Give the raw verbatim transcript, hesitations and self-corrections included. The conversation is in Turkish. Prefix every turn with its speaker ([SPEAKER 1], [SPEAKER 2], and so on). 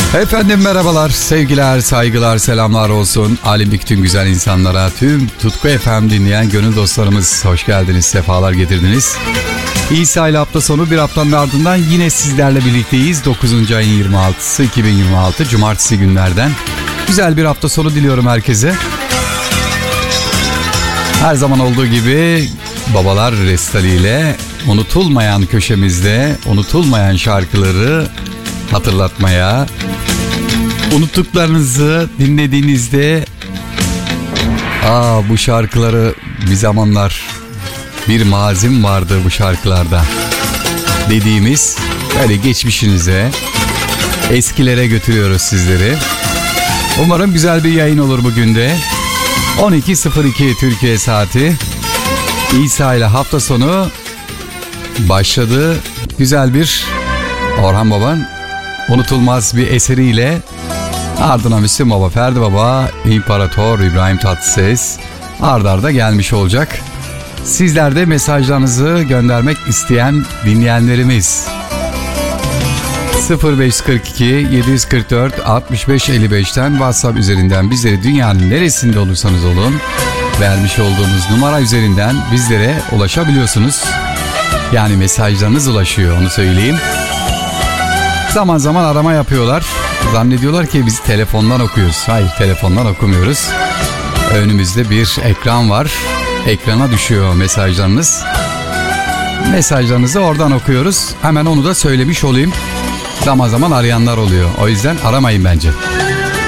[SPEAKER 1] Efendim merhabalar, sevgiler, saygılar, selamlar olsun. Alemdeki tüm güzel insanlara, tüm Tutku F M dinleyen gönül dostlarımız hoş geldiniz, sefalar getirdiniz. İsa ile hafta sonu bir haftanın ardından yine sizlerle birlikteyiz. dokuzuncu ayın yirmi altısı iki bin yirmi altı Cumartesi günlerden. Güzel bir hafta sonu diliyorum herkese. Her zaman olduğu gibi Babalar Restali ile unutulmayan köşemizde unutulmayan şarkıları hatırlatmaya, unuttuklarınızı dinlediğinizde aa bu şarkıları bir zamanlar bir mazim vardı bu şarkılarda dediğimiz böyle geçmişinize, eskilere götürüyoruz sizleri. Umarım güzel bir yayın olur bugün de. on iki sıfır iki Türkiye saati. İsa ile hafta sonu başladı. Güzel bir Orhan Baba'nın unutulmaz bir eseriyle, ardına Müslüm Baba, Ferdi Baba, İmparator İbrahim Tatlıses arda arda gelmiş olacak. Sizler de mesajlarınızı göndermek isteyen dinleyenlerimiz sıfır beş kırk iki yedi kırk dört altmış beş elli beşten WhatsApp üzerinden bizleri dünyanın neresinde olursanız olun vermiş olduğunuz numara üzerinden bizlere ulaşabiliyorsunuz. Yani mesajlarınız ulaşıyor, onu söyleyeyim. Zaman zaman arama yapıyorlar. Zannediyorlar ki biz telefondan okuyoruz. Hayır, telefondan okumuyoruz. Önümüzde bir ekran var. Ekrana düşüyor mesajlarınız. Mesajlarınızı oradan okuyoruz. Hemen onu da söylemiş olayım. Zaman zaman arayanlar oluyor. O yüzden aramayın bence.